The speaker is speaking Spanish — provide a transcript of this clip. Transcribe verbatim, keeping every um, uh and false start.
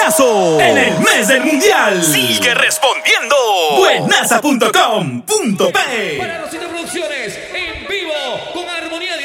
buenazo en el mes del mundial. Sigue respondiendo. Buenaza punto com punto pe. Para los Producciones, en vivo, con Armonía